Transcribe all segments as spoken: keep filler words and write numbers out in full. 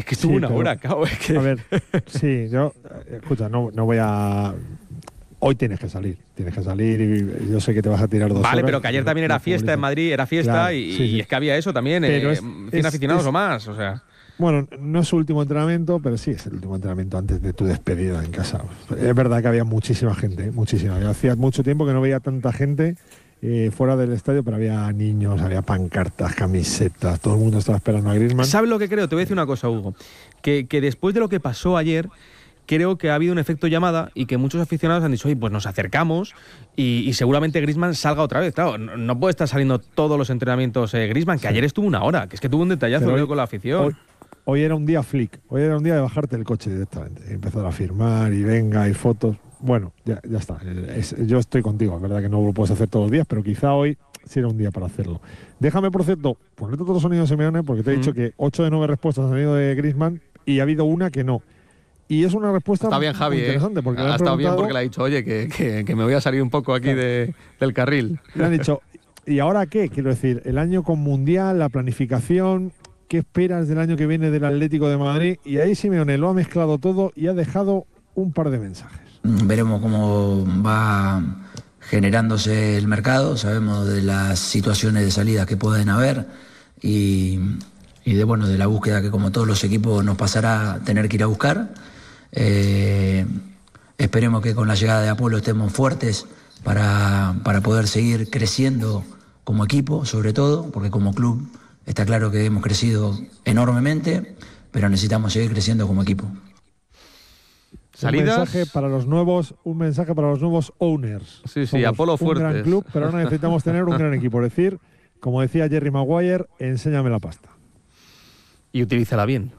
que estuvo Sí, una pero, hora, claro. Es que... A ver, sí, yo, escucha, no, no voy a... Hoy tienes que salir, tienes que salir y yo sé que te vas a tirar dos Vale, horas. pero que ayer también era fiesta en Madrid, era fiesta Claro, y, sí, sí. y es que había eso también, Pero eh, es, cien es, aficionados es, o más, o sea... Bueno, no es su último entrenamiento, pero sí es el último entrenamiento antes de tu despedida en casa. Es verdad que había muchísima gente, ¿eh? muchísima. Yo hacía mucho tiempo que no veía tanta gente eh, fuera del estadio, pero había niños, había pancartas, camisetas, todo el mundo estaba esperando a Griezmann. ¿Sabes lo que creo? Te voy a decir una cosa, Hugo. Que, que después de lo que pasó ayer, creo que ha habido un efecto llamada y que muchos aficionados han dicho, oye, pues nos acercamos y, y seguramente Griezmann salga otra vez. Claro, no, no puede estar saliendo todos los entrenamientos eh, Griezmann, que sí. Ayer estuvo una hora, que es que tuvo un detallazo hoy, con la afición. Hoy, hoy era un día flick, hoy era un día de bajarte el coche directamente, empezar a firmar y venga, y fotos. Bueno, ya, ya está. Es, yo estoy contigo, es verdad que no lo puedes hacer todos los días, pero quizá hoy sí era un día para hacerlo. Déjame, por cierto, ponerte todos los sonidos, Simeone, porque te he mm. dicho que ocho de nueve respuestas han salido de Griezmann y ha habido una que no. Y es una respuesta está bien, Javi, muy interesante. Porque eh. Ha estado bien porque le ha dicho, oye, que, que, que me voy a salir un poco aquí claro. de, del carril. Le han dicho, ¿y ahora qué? Quiero decir, el año con Mundial, la planificación, ¿qué esperas del año que viene del Atlético de Madrid? Y ahí Simeone lo ha mezclado todo y ha dejado un par de mensajes. Veremos cómo va generándose el mercado, sabemos de las situaciones de salida que pueden haber y, y de, bueno, de la búsqueda que como todos los equipos nos pasará a tener que ir a buscar. Eh, esperemos que con la llegada de Apolo estemos fuertes para, para poder seguir creciendo como equipo, sobre todo, porque como club está claro que hemos crecido enormemente, pero necesitamos seguir creciendo como equipo. ¿Salidas? Un mensaje para los nuevos, un mensaje para los nuevos owners. Sí, sí, Somos Apolo fuertes. Un gran club, pero ahora necesitamos tener un gran equipo. Es decir, como decía Jerry Maguire, enséñame la pasta. Y utilízala bien.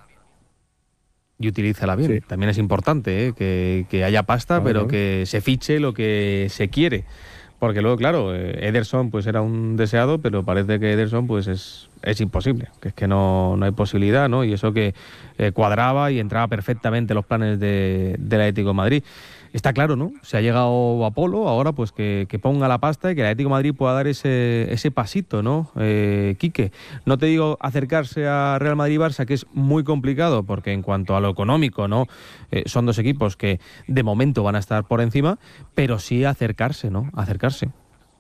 Y utilízala bien. Sí. También es importante ¿eh? que, que haya pasta, claro, pero claro. que se fiche lo que se quiere. Porque luego, claro, Ederson pues era un deseado, pero parece que Ederson pues es, es imposible. Que es que no, no hay posibilidad, ¿no? Y eso que eh, cuadraba y entraba perfectamente en los planes de, del Atlético de Madrid. Está claro, ¿no? Se ha llegado Apolo, ahora pues que, que ponga la pasta y que el Atlético de Madrid pueda dar ese, ese pasito, ¿no? Eh, Quique, no te digo acercarse a Real Madrid-Barça, que es muy complicado, porque en cuanto a lo económico, ¿no? Eh, son dos equipos que de momento van a estar por encima, pero sí acercarse, ¿no? Acercarse.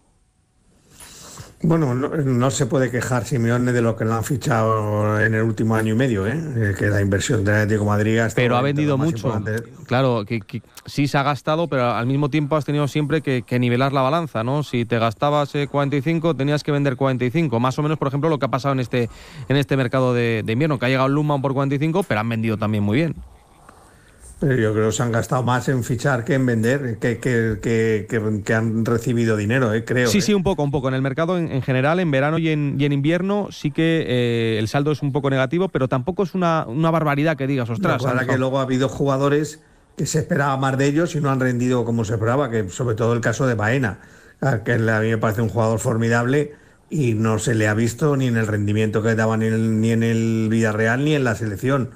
Bueno, no, no se puede quejar Simeone de lo que lo han fichado en el último año y medio, ¿eh? Que la inversión del Atlético de Madrid ha pero ha vendido mucho. Importante. Claro, que, que sí se ha gastado, pero al mismo tiempo has tenido siempre que, que nivelar la balanza, ¿no? Si te gastabas eh, cuarenta y cinco, tenías que vender cuarenta y cinco. Más o menos, por ejemplo, lo que ha pasado en este en este mercado de, de invierno, que ha llegado el Lundman por cuarenta y cinco, pero han vendido también muy bien. Pero yo creo que se han gastado más en fichar que en vender, que, que, que, que, que han recibido dinero, eh, creo. Sí, eh. sí, un poco, un poco. En el mercado en, en general, en verano y en, y en invierno, sí que eh, el saldo es un poco negativo, pero tampoco es una, una barbaridad que digas, ostras. Para que luego ha habido jugadores que se esperaba más de ellos y no han rendido como se esperaba, que sobre todo el caso de Baena, que a mí me parece un jugador formidable y no se le ha visto ni en el rendimiento que daba ni en el, ni en el Villarreal ni en la selección.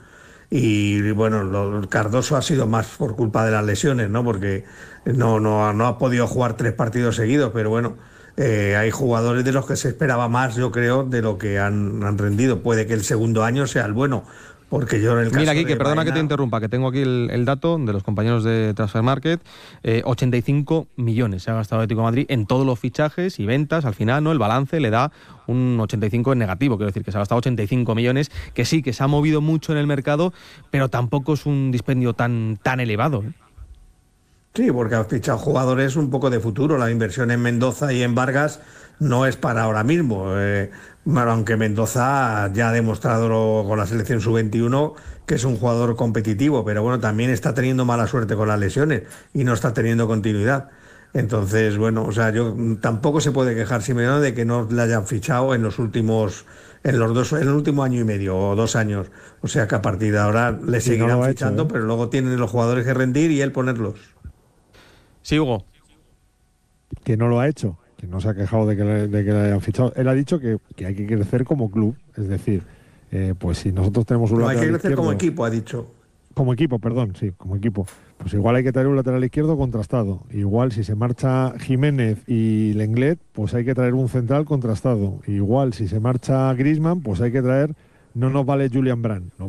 Y bueno, lo, Cardoso ha sido más por culpa de las lesiones, ¿no? Porque no, no, no ha podido jugar tres partidos seguidos, pero bueno, eh, hay jugadores de los que se esperaba más, yo creo, de lo que han, han rendido. Puede que el segundo año sea el bueno, porque yo en el caso Mira aquí, de que perdona Baena... que te interrumpa, que tengo aquí el, el dato de los compañeros de Transfer Market, eh, ochenta y cinco millones se ha gastado el Atlético de Madrid en todos los fichajes y ventas. Al final, ¿no? El balance le da un ochenta y cinco en negativo, quiero decir que se ha gastado ochenta y cinco millones, que sí, que se ha movido mucho en el mercado, pero tampoco es un dispendio tan, tan elevado, ¿eh? Sí, porque has fichado jugadores un poco de futuro. La inversión en Mendoza y en Vargas no es para ahora mismo. Eh, bueno, aunque Mendoza ya ha demostrado con la selección sub veintiuno que es un jugador competitivo, pero bueno, también está teniendo mala suerte con las lesiones y no está teniendo continuidad. Entonces, bueno, o sea, yo tampoco se puede quejar Simeone de que no le hayan fichado en los últimos, en los dos, en el último año y medio o dos años. O sea que a partir de ahora le seguirán no fichando, hecho, ¿eh? Pero luego tienen los jugadores que rendir y él ponerlos. Sí, Hugo. Que no lo ha hecho, que no se ha quejado de que le, de que le hayan fichado. Él ha dicho que, que hay que crecer como club, es decir, eh, pues si nosotros tenemos un no, lateral hay que crecer izquierdo, como equipo, ha dicho. Como equipo, perdón, sí, como equipo. Pues igual hay que traer un lateral izquierdo contrastado. Igual si se marcha Jiménez y Lenglet, pues hay que traer un central contrastado. Igual si se marcha Griezmann, pues hay que traer, no nos vale Julian Brandt.